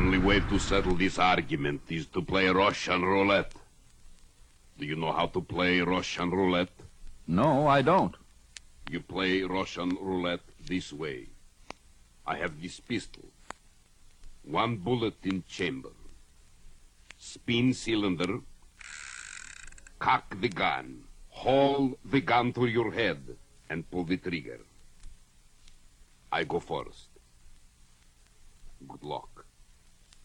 only way to settle this argument is to play Russian roulette. Do you know how to play Russian roulette? No, I don't. You play Russian roulette this way. I have this pistol. One bullet in chamber. Spin cylinder. Cock the gun. Hold the gun to your head and pull the trigger. I go first. Good luck.